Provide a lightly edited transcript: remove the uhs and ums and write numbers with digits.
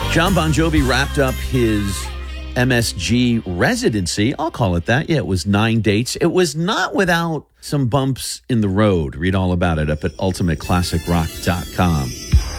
John Bon Jovi wrapped up his MSG residency. I'll call it that. Yeah, it was 9 dates. It was not without some bumps in the road. Read all about it up at ultimateclassicrock.com.